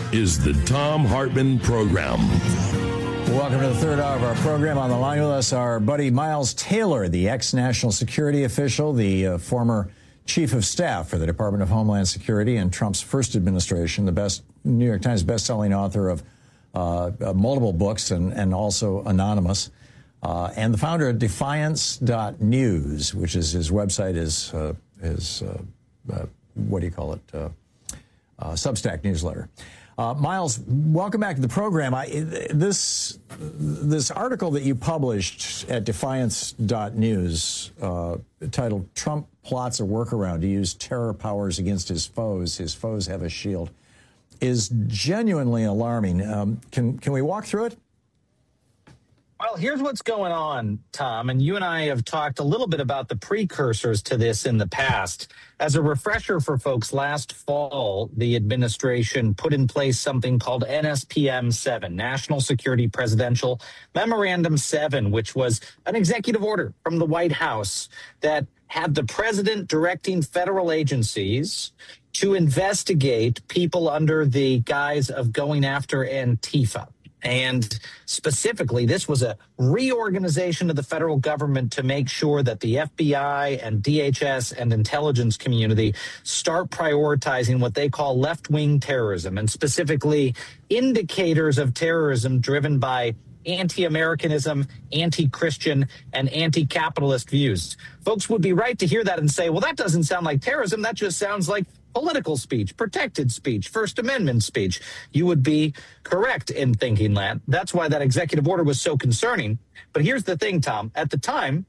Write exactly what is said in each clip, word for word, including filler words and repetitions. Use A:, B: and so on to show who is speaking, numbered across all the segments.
A: is the Thom Hartmann Program.
B: Welcome to the third hour of our program. On the line with us, our buddy Miles Taylor, the ex-national security official, the uh, former chief of staff for the Department of Homeland Security in Trump's first administration, the best New York Times best-selling author of uh, uh, multiple books and, and also anonymous, uh, and the founder of Defiance dot news, which is his website is uh, his uh, uh, what do you call it? Uh, uh, Substack newsletter. Uh, Miles, welcome back to the program. I, this this article that you published at Defiance dot news, uh, titled "Trump Plots a Workaround to Use Terror Powers Against His Foes. His Foes Have a Shield," is genuinely alarming. Um, can can we walk through it?
C: Well, here's what's going on, Tom, and you and I have talked a little bit about the precursors to this in the past. As a refresher for folks, last fall, the administration put in place something called N S P M seven, National Security Presidential Memorandum seven, which was an executive order from the White House that had the president directing federal agencies to investigate people under the guise of going after Antifa. And specifically, this was a reorganization of the federal government to make sure that the F B I and D H S and intelligence community start prioritizing what they call left-wing terrorism, and specifically indicators of terrorism driven by anti-Americanism, anti-Christian, and anti-capitalist views. Folks would be right to hear that and say, well, that doesn't sound like terrorism. That just sounds like political speech, protected speech, First Amendment speech. You would be correct in thinking that. That's why that executive order was so concerning. But here's the thing, Tom. At the time,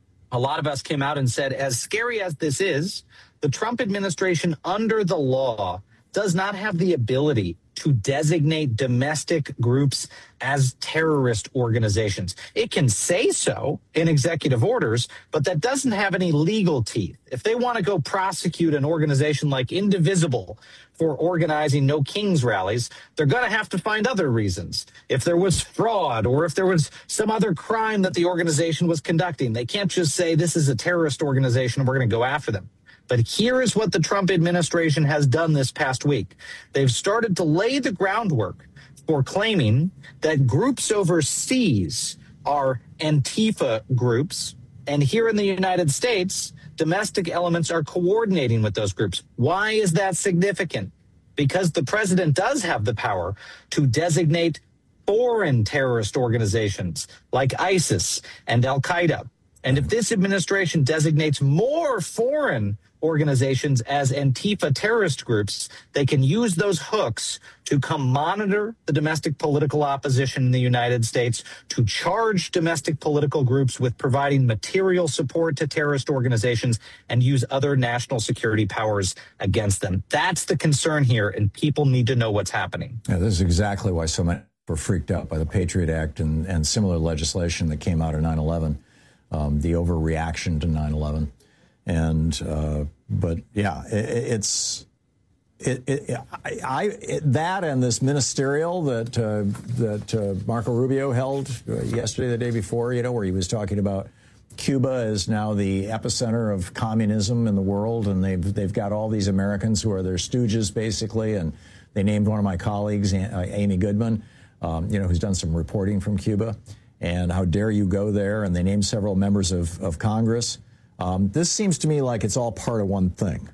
C: a lot of us came out and said, as scary as this is, the Trump administration under the law does not have the ability to designate domestic groups as terrorist organizations. It can say so in executive orders, but that doesn't have any legal teeth. If they want to go prosecute an organization like Indivisible for organizing No Kings rallies, they're going to have to find other reasons. If there was fraud or if there was some other crime that the organization was conducting, they can't just say this is a terrorist organization and we're going to go after them. But here is what the Trump administration has done this past week. They've started to lay the groundwork for claiming that groups overseas are Antifa groups, and here in the United States, domestic elements are coordinating with those groups. Why is that significant? Because the president does have the power to designate foreign terrorist organizations like ISIS and Al-Qaeda. And if this administration designates more foreign organizations as Antifa terrorist groups, they can use those hooks to come monitor the domestic political opposition in the United States, to charge domestic political groups with providing material support to terrorist organizations, and use other national security powers against them. That's the concern here, and people need to know what's happening.
B: Yeah, this is exactly why so many were freaked out by the Patriot Act and, and similar legislation that came out of nine eleven, um, the overreaction to nine eleven. And, uh, but yeah, it, it's, it, it, I, I it, that and this ministerial that, uh, that, uh, Marco Rubio held yesterday, the day before, you know, where he was talking about Cuba is now the epicenter of communism in the world. And they've, they've got all these Americans who are their stooges, basically. And they named one of my colleagues, uh, Amy Goodman, um, you know, who's done some reporting from Cuba. And how dare you go there? And they named several members of, of Congress. Um, this seems to me like it's all part of one thing.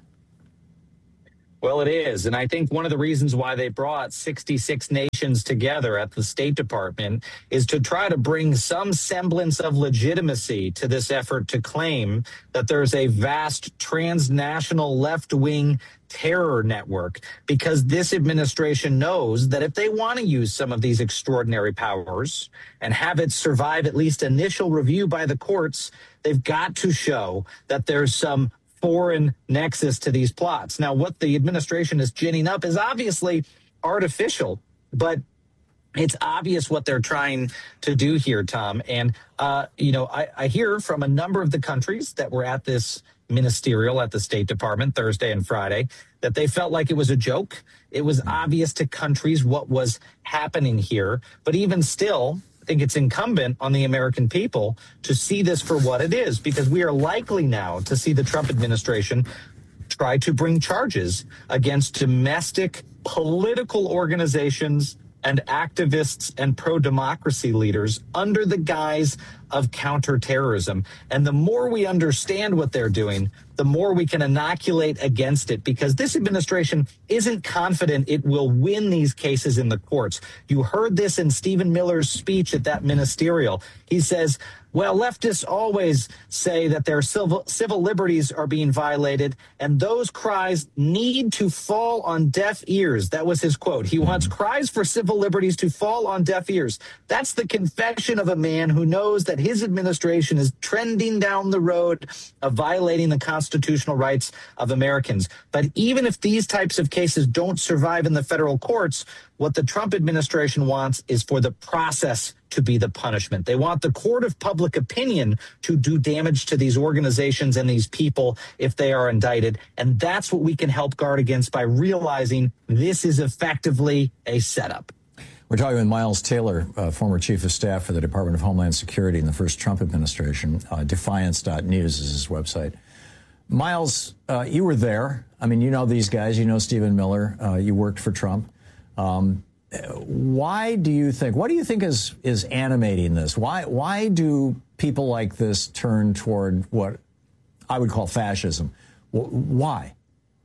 C: Well, it is. And I think one of the reasons why they brought sixty-six nations together at the State Department is to try to bring some semblance of legitimacy to this effort to claim that there's a vast transnational left-wing terror network, because this administration knows that if they want to use some of these extraordinary powers and have it survive at least initial review by the courts, they've got to show that there's some foreign nexus to these plots. Now, what the administration is ginning up is obviously artificial, but it's obvious what they're trying to do here, Tom. And, uh, you know, I, I hear from a number of the countries that were at this ministerial at the State Department Thursday and Friday that they felt like it was a joke. It was obvious to countries what was happening here. But even still, I think it's incumbent on the American people to see this for what it is, because we are likely now to see the Trump administration try to bring charges against domestic political organizations and activists and pro-democracy leaders under the guise of counterterrorism. And the more we understand what they're doing, the more we can inoculate against it, because this administration isn't confident it will win these cases in the courts. You heard this in Stephen Miller's speech at that ministerial. He says, well, leftists always say that their civil, civil liberties are being violated, and those cries need to fall on deaf ears. That was his quote. He wants cries for civil liberties to fall on deaf ears. That's the confession of a man who knows that his administration is trending down the road of violating the constitutional rights of Americans. But even if these types of cases don't survive in the federal courts, what the Trump administration wants is for the process to be the punishment. They want the court of public opinion to do damage to these organizations and these people if they are indicted. And that's what we can help guard against by realizing this is effectively a setup.
B: We're talking with Miles Taylor, uh, former chief of staff for the Department of Homeland Security in the first Trump administration. Uh, defiance dot news is his website. Miles, uh, you were there. I mean, you know these guys. You know Stephen Miller. Uh, you worked for Trump. Um, why do you think, what do you think is, is animating this? Why, why do people like this turn toward what I would call fascism? Why?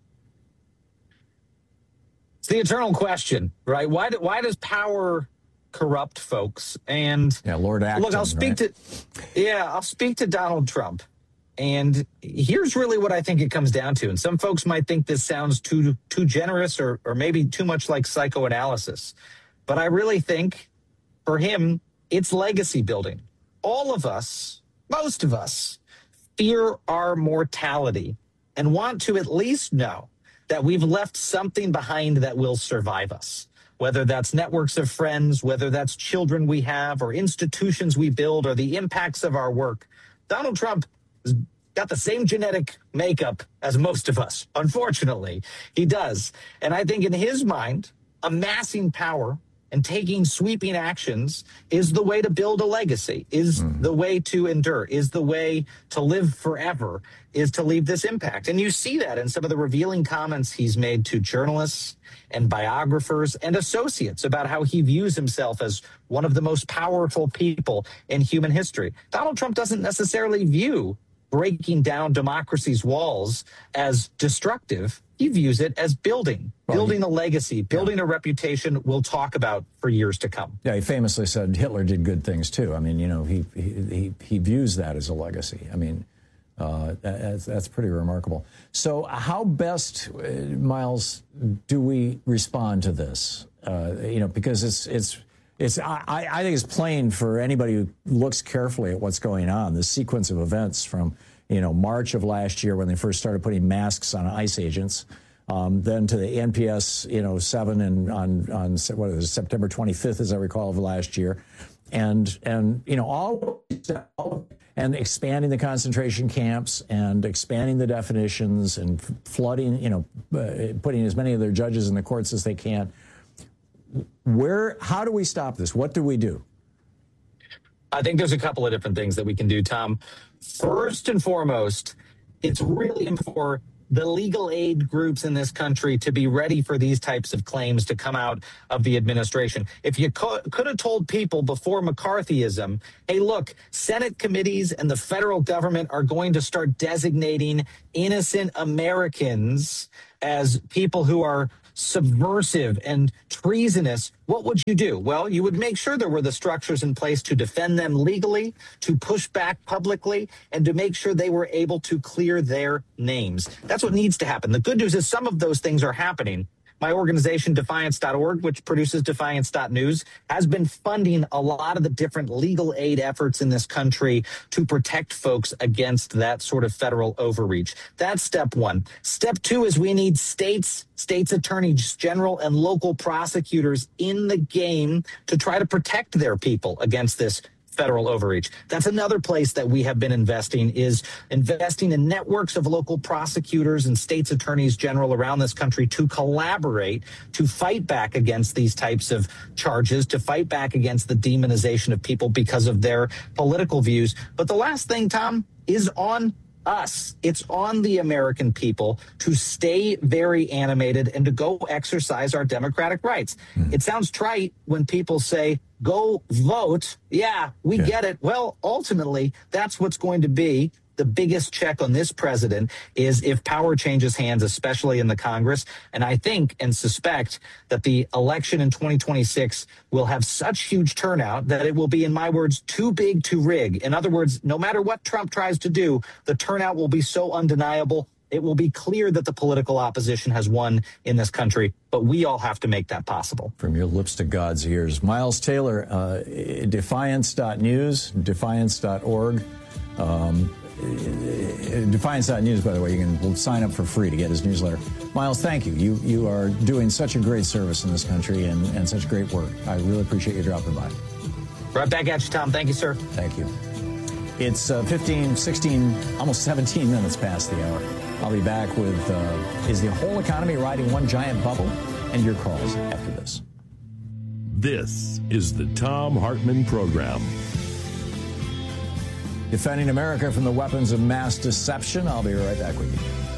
C: It's the eternal question, right? Why, do, why does power corrupt folks? And
B: yeah, Lord Acton,
C: look, I'll speak
B: right?
C: to, yeah, I'll speak to Donald Trump. And here's really what I think it comes down to. And some folks might think this sounds too too generous or, or maybe too much like psychoanalysis. But I really think for him, it's legacy building. All of us, most of us, fear our mortality and want to at least know that we've left something behind that will survive us. Whether that's networks of friends, whether that's children we have or institutions we build or the impacts of our work. Donald Trump has got the same genetic makeup as most of us. Unfortunately, he does. And I think in his mind, amassing power and taking sweeping actions is the way to build a legacy, is mm. the way to endure, is the way to live forever, is to leave this impact. And you see that in some of the revealing comments he's made to journalists and biographers and associates about how he views himself as one of the most powerful people in human history. Donald Trump doesn't necessarily view breaking down democracy's walls as destructive. He views it as building, well, building he, a legacy, building yeah. a reputation we'll talk about for years to come.
B: Yeah, he famously said Hitler did good things too. I mean, you know, he he he, he views that as a legacy. I mean, uh, that's, that's pretty remarkable. So how best, uh, Miles, do we respond to this? Uh, you know, because it's it's it's I, I think it's plain for anybody who looks carefully at what's going on. The sequence of events from, you know, March of last year when they first started putting masks on ICE agents, um, then to the N P S, you know, seven and on on what is it, September twenty-fifth, as I recall, of last year, and and you know all, all and expanding the concentration camps and expanding the definitions and flooding, you know, uh, putting as many of their judges in the courts as they can. Where, how do we stop this? What do we do?
C: I think there's a couple of different things that we can do, Tom. First and foremost, it's really important for the legal aid groups in this country to be ready for these types of claims to come out of the administration. If you co- could have told people before McCarthyism, hey, look, Senate committees and the federal government are going to start designating innocent Americans as people who are subversive and treasonous, what would you do? Well, you would make sure there were the structures in place to defend them legally, to push back publicly, and to make sure they were able to clear their names. That's what needs to happen. The good news is some of those things are happening. My organization, defiance dot org, which produces defiance dot news, has been funding a lot of the different legal aid efforts in this country to protect folks against that sort of federal overreach. That's step one. Step two is we need states, states attorneys general, and local prosecutors in the game to try to protect their people against this federal overreach. That's another place that we have been investing, is investing in networks of local prosecutors and states attorneys general around this country to collaborate, to fight back against these types of charges, to fight back against the demonization of people because of their political views. But the last thing, Tom, is on us. It's on the American people to stay very animated and to go exercise our democratic rights. Mm. It sounds trite when people say, go vote. Yeah, we yeah. get it. Well, ultimately, that's what's going to be the biggest check on this president is if power changes hands, especially in the Congress. And I think and suspect that the election in twenty twenty-six will have such huge turnout that it will be, in my words, too big to rig. In other words, no matter what Trump tries to do, the turnout will be so undeniable. It will be clear that the political opposition has won in this country, but we all have to make that possible.
B: From your lips to God's ears. Miles Taylor, uh, defiance dot news, defiance dot org. Um, Defiance dot news, by the way, you can sign up for free to get his newsletter. Miles, thank you. You you are doing such a great service in this country and, and such great work. I really appreciate you dropping by.
C: Right back at you, Tom. Thank you, sir.
B: Thank you. It's uh, fifteen, sixteen, almost seventeen minutes past the hour. I'll be back with, uh, is the whole economy riding one giant bubble? And your calls after this.
A: This is the Thom Hartmann Program.
B: Defending America from the weapons of mass deception. I'll be right back with you.